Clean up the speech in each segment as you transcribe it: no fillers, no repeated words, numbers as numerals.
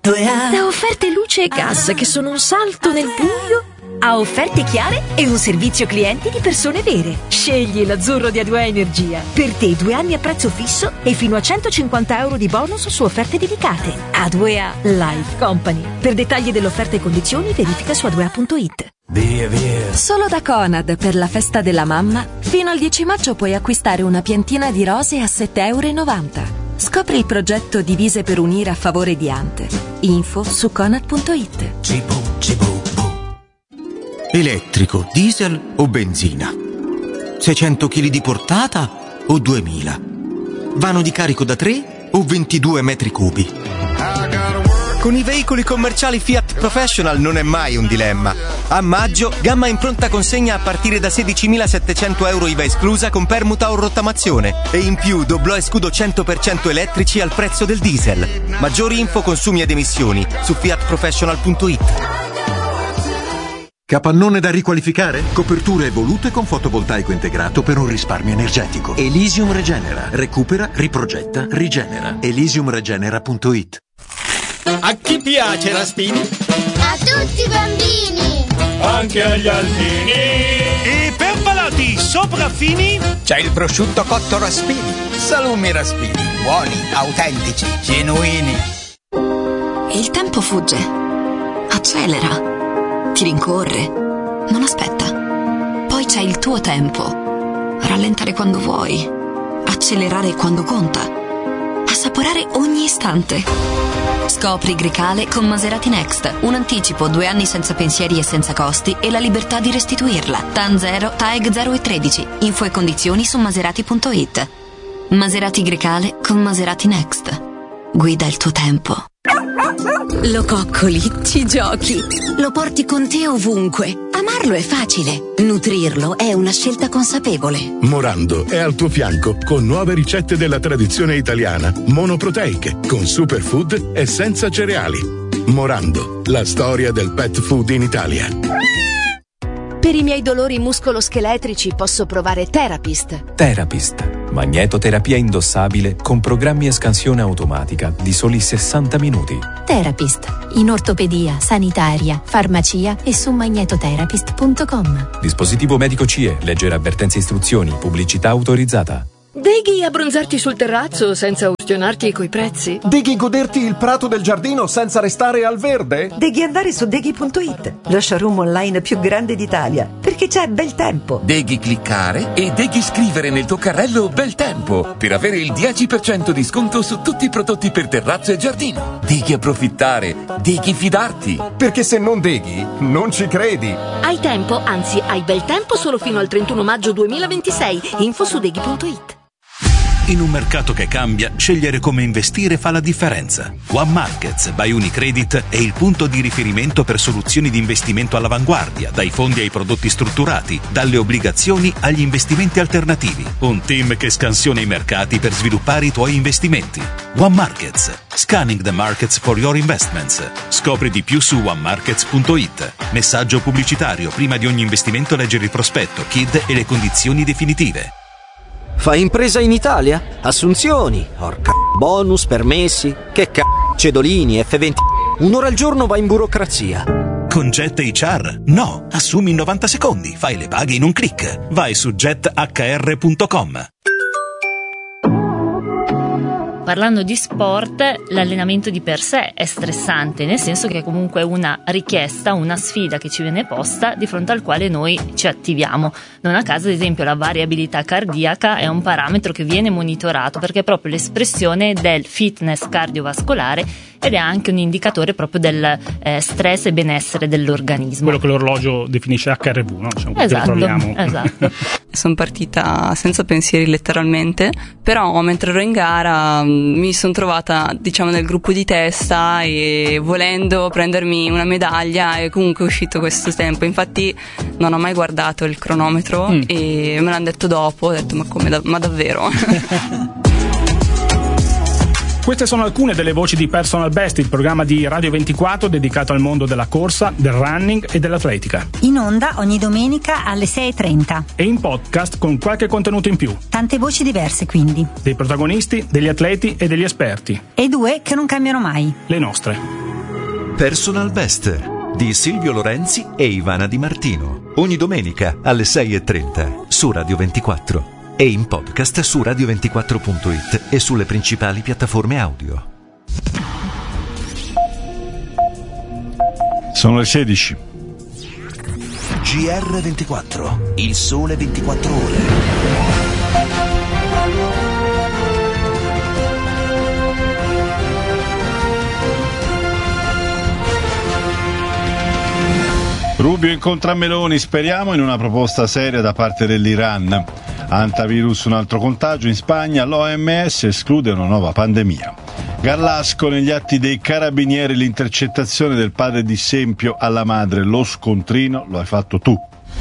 Da offerte luce e gas che sono un salto nel buio a offerte chiare e un servizio clienti di persone vere. Scegli l'azzurro di A2A Energia. Per te 2 anni a prezzo fisso e fino a 150 euro di bonus su offerte dedicate. A2A Life Company. Per dettagli dell'offerta e condizioni verifica su a2a.it. Via, via. Solo da Conad per la festa della mamma fino al 10 maggio puoi acquistare una piantina di rose a 7,90 euro. Scopri il progetto Divise per Unire a favore di Ante. Info su conad.it. Elettrico, diesel o benzina? 600 kg di portata o 2000? Vano di carico da 3 o 22 metri cubi? Con i veicoli commerciali Fiat Professional non è mai un dilemma. A maggio, gamma in pronta consegna a partire da 16.700 euro IVA esclusa con permuta o rottamazione. E in più doblò e scudo 100% elettrici al prezzo del diesel. Maggiori info, consumi ed emissioni su fiatprofessional.it. Capannone da riqualificare? Coperture evolute con fotovoltaico integrato per un risparmio energetico. Elysium Regenera. Recupera, riprogetta, rigenera. Elysiumregenera.it. A chi piace Raspini? A tutti i bambini! Anche agli altini! E per palati sopraffini? C'è il prosciutto cotto Raspini. Salumi Raspini. Buoni, autentici, genuini. Il tempo fugge. Accelera. Ti rincorre. Non aspetta. Poi c'è il tuo tempo. Rallentare quando vuoi. Accelerare quando conta. Assaporare ogni istante. Scopri Grecale con Maserati Next. Un anticipo, 2 anni senza pensieri e senza costi e la libertà di restituirla. TAN 0, TAEG 0 e 13. Info e condizioni su maserati.it. Maserati Grecale con Maserati Next. Guida il tuo tempo. Lo coccoli, ci giochi, lo porti con te ovunque. Amarlo è facile, nutrirlo è una scelta consapevole. Morando è al tuo fianco con nuove ricette della tradizione italiana, monoproteiche, con superfood e senza cereali. Morando, la storia del pet food in Italia. Per i miei dolori muscoloscheletrici posso provare Therapist. Therapist, magnetoterapia indossabile con programmi e scansione automatica di soli 60 minuti. Therapist, in ortopedia, sanitaria, farmacia e su magnetotherapist.com. Dispositivo medico CE, leggere avvertenze e istruzioni, pubblicità autorizzata. Deghi abbronzarti sul terrazzo senza ustionarti coi prezzi? Deghi goderti il prato del giardino senza restare al verde? Deghi andare su deghi.it, lo showroom online più grande d'Italia, perché c'è bel tempo. Deghi cliccare e deghi scrivere nel tuo carrello bel tempo per avere il 10% di sconto su tutti i prodotti per terrazzo e giardino. Deghi approfittare, deghi fidarti. Perché se non deghi, non ci credi. Hai tempo, anzi hai bel tempo solo fino al 31 maggio 2026. Info su deghi.it. In un mercato che cambia, scegliere come investire fa la differenza. One Markets by Unicredit è il punto di riferimento per soluzioni di investimento all'avanguardia, dai fondi ai prodotti strutturati, dalle obbligazioni agli investimenti alternativi. Un team che scansiona i mercati per sviluppare i tuoi investimenti. One Markets. Scanning the markets for your investments. Scopri di più su onemarkets.it. Messaggio pubblicitario. Prima di ogni investimento leggere il prospetto, KID e le condizioni definitive. Fai impresa in Italia? Assunzioni, bonus, permessi, cedolini, F20. Un'ora al giorno vai in burocrazia. Con Jet HR? No, assumi in 90 secondi, fai le paghe in un click. Vai su jethr.com. Parlando di sport, l'allenamento di per sé è stressante, nel senso che è comunque una richiesta, una sfida che ci viene posta di fronte al quale noi ci attiviamo. Non a caso, ad esempio, la variabilità cardiaca è un parametro che viene monitorato perché è proprio l'espressione del fitness cardiovascolare ed è anche un indicatore proprio del stress e benessere dell'organismo. Quello che l'orologio definisce HRV, no? Esatto. Sono partita senza pensieri letteralmente, però mentre ero in gara mi sono trovata, diciamo, nel gruppo di testa e volendo prendermi una medaglia e comunque è uscito questo tempo. Infatti non ho mai guardato il cronometro e me l'hanno detto dopo, ho detto ma davvero? Queste sono alcune delle voci di Personal Best, il programma di Radio 24 dedicato al mondo della corsa, del running e dell'atletica. In onda ogni domenica alle 6:30. E in podcast con qualche contenuto in più. Tante voci diverse quindi. Dei protagonisti, degli atleti e degli esperti. E 2 che non cambiano mai. Le nostre. Personal Best di Silvio Lorenzi e Ivana Di Martino. Ogni domenica alle 6:30 su Radio 24 e in podcast su radio24.it e sulle principali piattaforme audio. Sono le 16. GR24, il sole 24 ore. Rubio incontra Meloni, speriamo in una proposta seria da parte dell'Iran. Antivirus, un altro contagio in Spagna, l'OMS esclude una nuova pandemia. Garlasco, negli atti dei carabinieri l'intercettazione del padre di Sempio alla madre, lo scontrino lo hai fatto tu.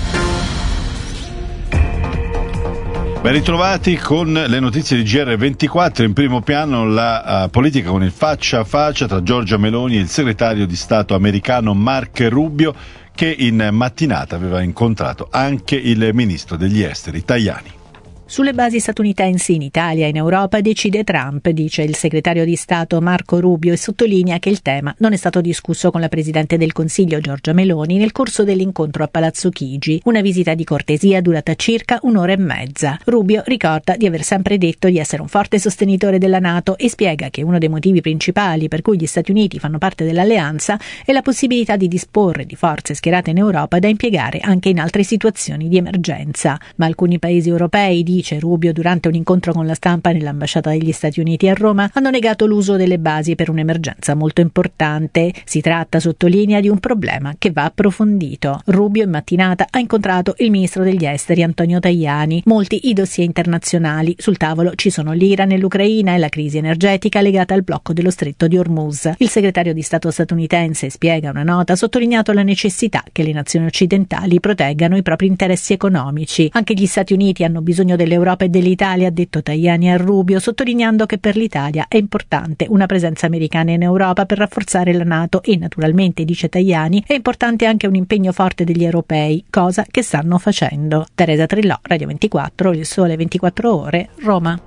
Ben ritrovati con le notizie di GR24, in primo piano la politica con il faccia a faccia tra Giorgia Meloni e il segretario di Stato americano Marco Rubio, che in mattinata aveva incontrato anche il ministro degli esteri Tajani. Sulle basi statunitensi in Italia e in Europa decide Trump, dice il segretario di Stato Marco Rubio, e sottolinea che il tema non è stato discusso con la Presidente del Consiglio Giorgia Meloni nel corso dell'incontro a Palazzo Chigi, una visita di cortesia durata circa un'ora e mezza. Rubio ricorda di aver sempre detto di essere un forte sostenitore della NATO e spiega che uno dei motivi principali per cui gli Stati Uniti fanno parte dell'alleanza è la possibilità di disporre di forze schierate in Europa da impiegare anche in altre situazioni di emergenza. Ma alcuni paesi europei, dice Rubio durante un incontro con la stampa nell'ambasciata degli Stati Uniti a Roma, hanno negato l'uso delle basi per un'emergenza molto importante. Si tratta, sottolinea, di un problema che va approfondito. Rubio in mattinata ha incontrato il ministro degli esteri Antonio Tajani. Molti i dossier internazionali. Sul tavolo ci sono l'Iran e l'Ucraina e la crisi energetica legata al blocco dello stretto di Hormuz. Il segretario di Stato statunitense, spiega una nota, ha sottolineato la necessità che le nazioni occidentali proteggano i propri interessi economici. Anche gli Stati Uniti hanno bisogno dell'Europa e dell'Italia, ha detto Tajani a Rubio, sottolineando che per l'Italia è importante una presenza americana in Europa per rafforzare la NATO e naturalmente, dice Tajani, è importante anche un impegno forte degli europei, cosa che stanno facendo. Teresa Trillò, Radio 24, il sole 24 ore, Roma.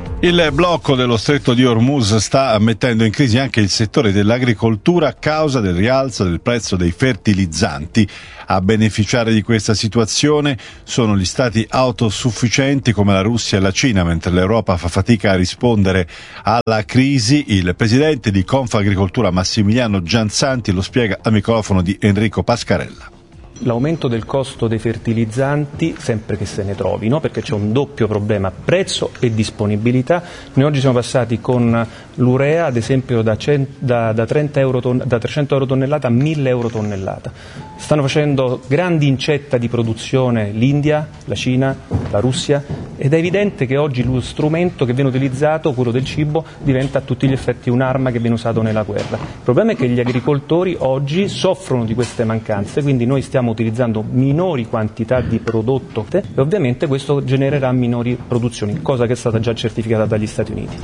Il blocco dello stretto di Hormuz sta mettendo in crisi anche il settore dell'agricoltura a causa del rialzo del prezzo dei fertilizzanti. A beneficiare di questa situazione sono gli stati autosufficienti come la Russia e la Cina, mentre l'Europa fa fatica a rispondere alla crisi. Il presidente di Confagricoltura Massimiliano Gianzanti lo spiega al microfono di Enrico Pascarella. L'aumento del costo dei fertilizzanti, sempre che se ne trovi, no? Perché c'è un doppio problema, prezzo e disponibilità. Noi oggi siamo passati con l'urea, ad esempio, da 300 euro tonnellata a 1000 euro tonnellata. Stanno facendo grandi incetta di produzione l'India, la Cina, la Russia, ed è evidente che oggi lo strumento che viene utilizzato, quello del cibo, diventa a tutti gli effetti un'arma che viene usato nella guerra. Il problema è che gli agricoltori oggi soffrono di queste mancanze, quindi noi stiamo utilizzando minori quantità di prodotto e ovviamente questo genererà minori produzioni, cosa che è stata già certificata dagli Stati Uniti.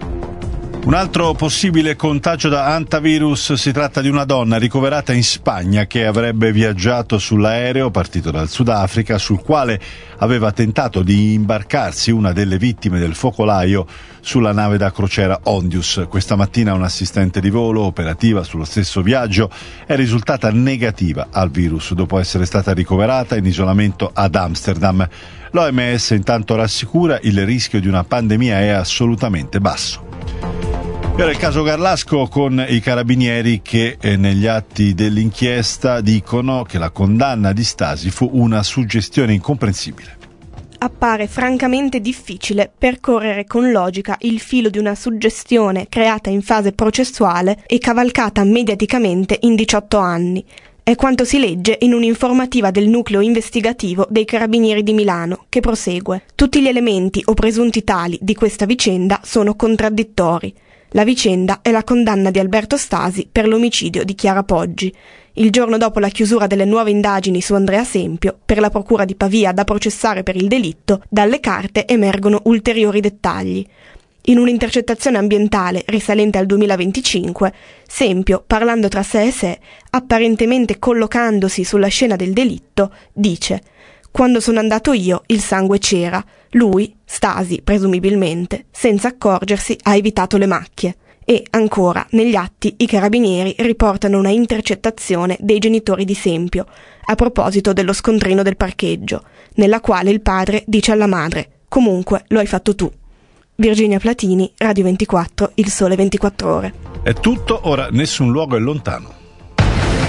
Un altro possibile contagio da hantavirus, si tratta di una donna ricoverata in Spagna che avrebbe viaggiato sull'aereo partito dal Sudafrica, sul quale aveva tentato di imbarcarsi una delle vittime del focolaio sulla nave da crociera Ondius. Questa mattina un'assistente di volo operativa sullo stesso viaggio è risultata negativa al virus dopo essere stata ricoverata in isolamento ad Amsterdam. L'OMS intanto rassicura: il rischio di una pandemia è assolutamente basso. Era il caso Garlasco con i carabinieri che negli atti dell'inchiesta dicono che la condanna di Stasi fu una suggestione incomprensibile. Appare francamente difficile percorrere con logica il filo di una suggestione creata in fase processuale e cavalcata mediaticamente in 18 anni. È quanto si legge in un'informativa del nucleo investigativo dei Carabinieri di Milano, che prosegue. Tutti gli elementi o presunti tali di questa vicenda sono contraddittori. La vicenda è la condanna di Alberto Stasi per l'omicidio di Chiara Poggi. Il giorno dopo la chiusura delle nuove indagini su Andrea Sempio, per la procura di Pavia da processare per il delitto, dalle carte emergono ulteriori dettagli. In un'intercettazione ambientale risalente al 2025, Sempio, parlando tra sé e sé, apparentemente collocandosi sulla scena del delitto, dice: «Quando sono andato io, il sangue c'era. Lui, Stasi, presumibilmente, senza accorgersi, ha evitato le macchie». E, ancora, negli atti i carabinieri riportano una intercettazione dei genitori di Sempio, a proposito dello scontrino del parcheggio, nella quale il padre dice alla madre: comunque lo hai fatto tu. Virginia Platini, Radio 24, Il Sole 24 Ore. È tutto, ora nessun luogo è lontano.